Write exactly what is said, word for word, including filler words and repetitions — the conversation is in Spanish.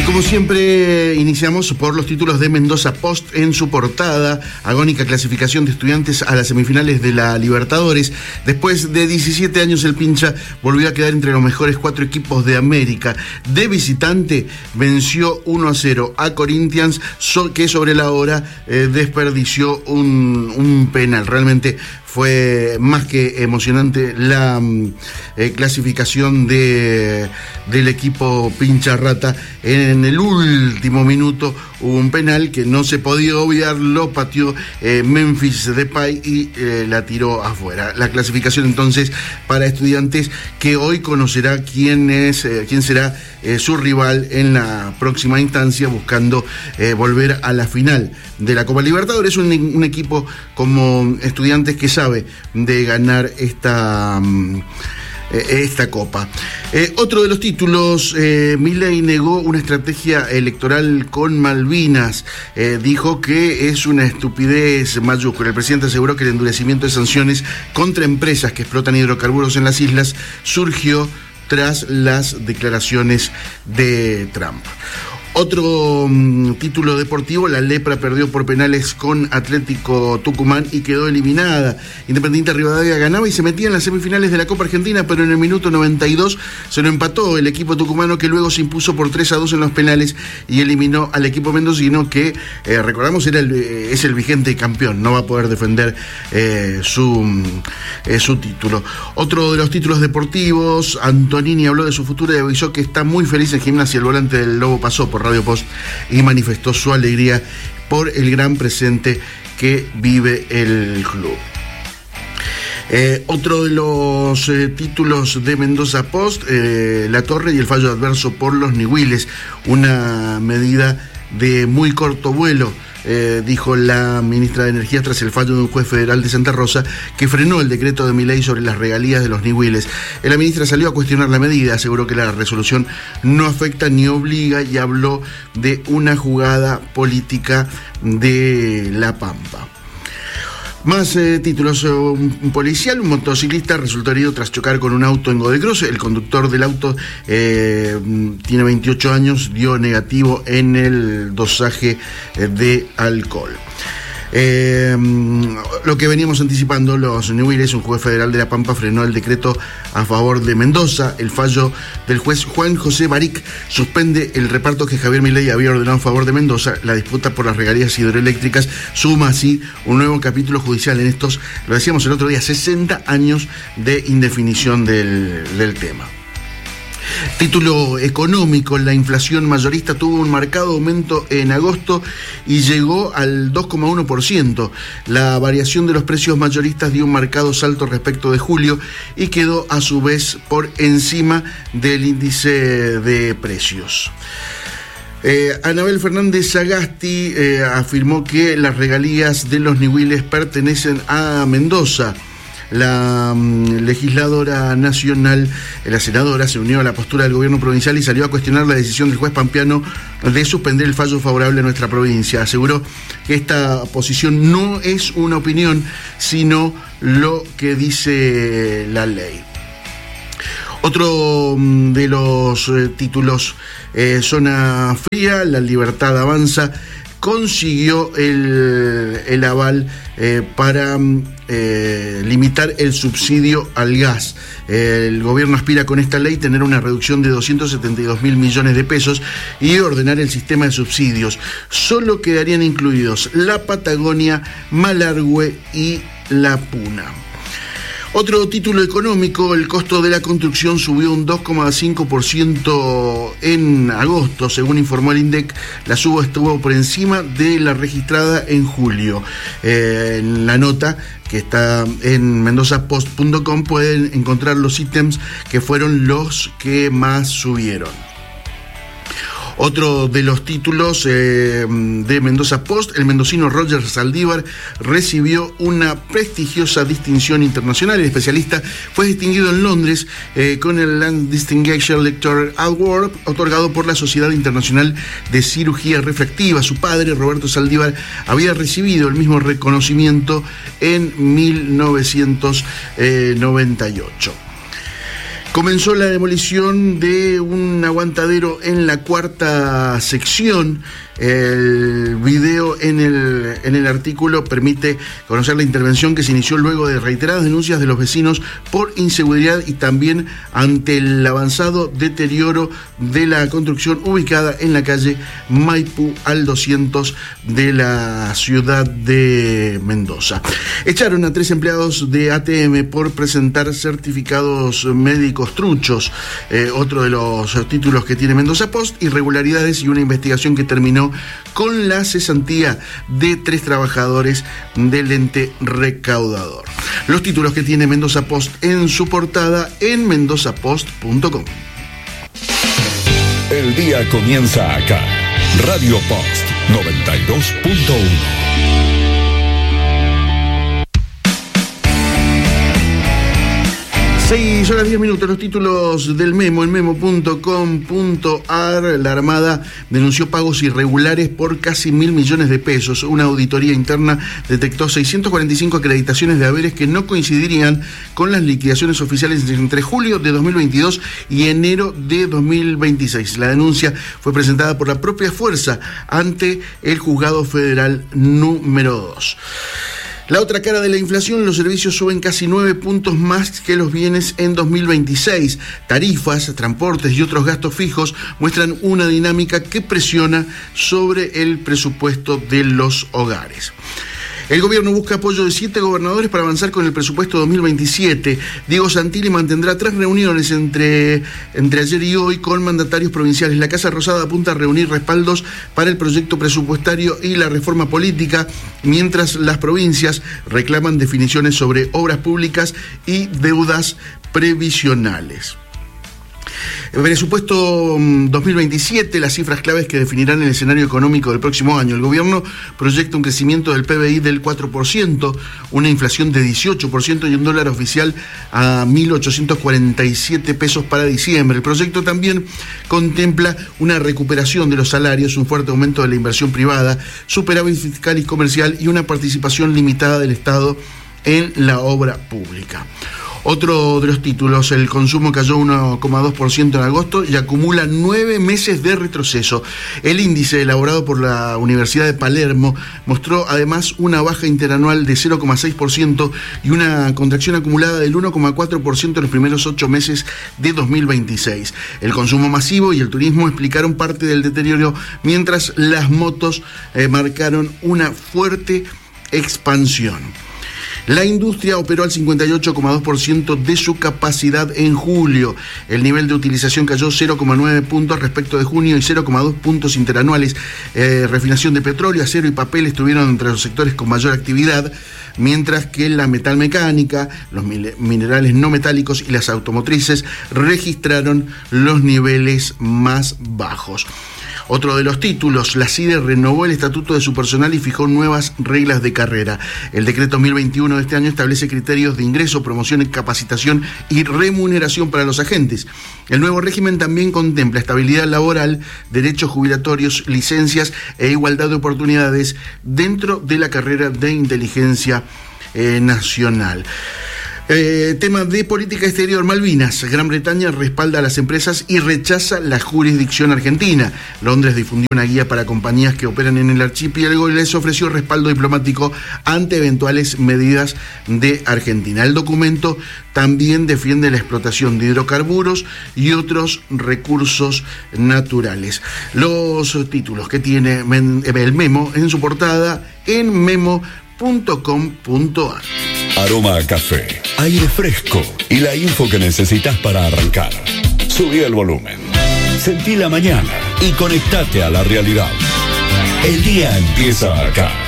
Como siempre, iniciamos por los títulos de Mendoza Post en su portada. Agónica clasificación de Estudiantes a las semifinales de la Libertadores. Después de diecisiete años, el Pincha volvió a quedar entre los mejores cuatro equipos de América. De visitante, venció uno a cero a Corinthians, que sobre la hora eh, desperdició un, un penal. Realmente fue más que emocionante la eh, clasificación de, del equipo Pincha Rata. En el último minuto hubo un penal que no se podía obviar, lo pateó eh, Memphis Depay y eh, la tiró afuera. La clasificación entonces para Estudiantes, que hoy conocerá quién es, eh, quién será eh, su rival en la próxima instancia, buscando eh, volver a la final de la Copa Libertadores. Un, un equipo como Estudiantes que sabe de ganar esta... Um, esta copa. Eh, otro de los títulos, eh, Milei negó una estrategia electoral con Malvinas. Eh, dijo que es una estupidez mayúscula. El presidente aseguró que el endurecimiento de sanciones contra empresas que explotan hidrocarburos en las islas surgió tras las declaraciones de Trump. Otro um, título deportivo, la Lepra perdió por penales con Atlético Tucumán y quedó eliminada. Independiente Rivadavia ganaba y se metía en las semifinales de la Copa Argentina, pero en el minuto noventa y dos se lo empató el equipo tucumano, que luego se impuso por tres a dos en los penales y eliminó al equipo mendocino, que eh, recordamos era el, eh, es el vigente campeón, no va a poder defender eh, su, eh, su título. Otro de los títulos deportivos, Antonini habló de su futuro y avisó que está muy feliz en Gimnasia. El volante del Lobo pasó por Radio Post y manifestó su alegría por el gran presente que vive el club. Eh, otro de los eh, títulos de Mendoza Post, eh, La Torre y el fallo adverso por los Niwiles, una medida de muy corto vuelo, eh, dijo la ministra de Energía tras el fallo de un juez federal de Santa Rosa que frenó el decreto de Milei sobre las regalías de los Niwiles. La ministra salió a cuestionar la medida, aseguró que la resolución no afecta ni obliga y habló de una jugada política de La Pampa. Más eh, títulos. Un policial, un motociclista resultó herido tras chocar con un auto en Godecruz. El conductor del auto eh, tiene veintiocho años, dio negativo en el dosaje eh, de alcohol. Eh, lo que veníamos anticipando, los Niwiles, un juez federal de La Pampa frenó el decreto a favor de Mendoza. El fallo del juez Juan José Baric suspende el reparto que Javier Milei había ordenado a favor de Mendoza. La disputa por las regalías hidroeléctricas suma así un nuevo capítulo judicial en estos, lo decíamos el otro día, sesenta años de indefinición del, del tema. Título económico, la inflación mayorista tuvo un marcado aumento en agosto y llegó al dos coma uno por ciento. La variación de los precios mayoristas dio un marcado salto respecto de julio y quedó a su vez por encima del índice de precios. Eh, Anabel Fernández Sagasti eh, afirmó que las regalías de los Niwiles pertenecen a Mendoza. La um, legisladora nacional, la senadora, se unió a la postura del gobierno provincial y salió a cuestionar la decisión del juez pampeano de suspender el fallo favorable a nuestra provincia. Aseguró que esta posición no es una opinión, sino lo que dice la ley. Otro um, de los eh, títulos, eh, Zona Fría, La Libertad Avanza consiguió el, el aval eh, para eh, limitar el subsidio al gas. El gobierno aspira con esta ley tener una reducción de doscientos setenta y dos mil millones de pesos y ordenar el sistema de subsidios. Solo quedarían incluidos la Patagonia, Malargüe y La Puna. Otro título económico, el costo de la construcción subió un dos coma cinco por ciento en agosto, según informó el INDEC. La suba estuvo por encima de la registrada en julio. Eh, en la nota que está en mendoza post punto com pueden encontrar los ítems que fueron los que más subieron. Otro de los títulos eh, de Mendoza Post, el mendocino Roger Saldívar recibió una prestigiosa distinción internacional. El especialista fue distinguido en Londres eh, con el Land Distinguished Lecturer Award, otorgado por la Sociedad Internacional de Cirugía Refractiva. Su padre, Roberto Saldívar, había recibido el mismo reconocimiento en mil novecientos noventa y ocho. Comenzó la demolición de un aguantadero en la cuarta sección. El video en el, en el artículo permite conocer la intervención que se inició luego de reiteradas denuncias de los vecinos por inseguridad y también ante el avanzado deterioro de la construcción ubicada en la calle Maipú al doscientos de la ciudad de Mendoza. Echaron a tres empleados de A T M por presentar certificados médicos truchos. Eh, otro de los títulos que tiene Mendoza Post: irregularidades y una investigación que terminó con la cesantía de tres trabajadores del ente recaudador. Los títulos que tiene Mendoza Post en su portada en mendoza post punto com. El día comienza acá. Radio Post noventa y dos punto uno. seis horas diez minutos, los títulos del Memo, en memo punto com punto ar. La Armada denunció pagos irregulares por casi mil millones de pesos. Una auditoría interna detectó seiscientas cuarenta y cinco acreditaciones de haberes que no coincidirían con las liquidaciones oficiales entre julio de dos mil veintidós y enero de dos mil veintiséis. La denuncia fue presentada por la propia fuerza ante el Juzgado Federal número dos. La otra cara de la inflación: los servicios suben casi nueve puntos más que los bienes en dos mil veintiséis. Tarifas, transportes y otros gastos fijos muestran una dinámica que presiona sobre el presupuesto de los hogares. El gobierno busca apoyo de siete gobernadores para avanzar con el presupuesto dos mil veintisiete. Diego Santilli mantendrá tres reuniones entre, entre ayer y hoy con mandatarios provinciales. La Casa Rosada apunta a reunir respaldos para el proyecto presupuestario y la reforma política, mientras las provincias reclaman definiciones sobre obras públicas y deudas previsionales. El presupuesto dos mil veintisiete, las cifras claves que definirán el escenario económico del próximo año. El gobierno proyecta un crecimiento del P B I del cuatro por ciento, una inflación de dieciocho por ciento y un dólar oficial a mil ochocientos cuarenta y siete pesos para diciembre. El proyecto también contempla una recuperación de los salarios, un fuerte aumento de la inversión privada, superávit fiscal y comercial y una participación limitada del Estado en la obra pública. Otro de los títulos: el consumo cayó uno coma dos por ciento en agosto y acumula nueve meses de retroceso. El índice elaborado por la Universidad de Palermo mostró además una baja interanual de cero coma seis por ciento y una contracción acumulada del uno coma cuatro por ciento en los primeros ocho meses de dos mil veintiséis. El consumo masivo y el turismo explicaron parte del deterioro, mientras las motos eh, marcaron una fuerte expansión. La industria operó al cincuenta y ocho coma dos por ciento de su capacidad en julio. El nivel de utilización cayó cero coma nueve puntos respecto de junio y cero coma dos puntos interanuales. Eh, refinación de petróleo, acero y papel estuvieron entre los sectores con mayor actividad, mientras que la metalmecánica, los minerales no metálicos y las automotrices registraron los niveles más bajos. Otro de los títulos: la CIDE renovó el estatuto de su personal y fijó nuevas reglas de carrera. El decreto mil veintiuno de este año establece criterios de ingreso, promoción, capacitación y remuneración para los agentes. El nuevo régimen también contempla estabilidad laboral, derechos jubilatorios, licencias e igualdad de oportunidades dentro de la carrera de inteligencia eh, nacional. Eh, tema de política exterior: Malvinas. Gran Bretaña respalda a las empresas y rechaza la jurisdicción argentina. Londres difundió una guía para compañías que operan en el archipiélago y les ofreció respaldo diplomático ante eventuales medidas de Argentina. El documento también defiende la explotación de hidrocarburos y otros recursos naturales. Los títulos que tiene el Memo en su portada en memo punto com punto ar. Aroma a café, aire fresco y la info que necesitas para arrancar. Subí el volumen, sentí la mañana y conectate a la realidad. El día empieza acá.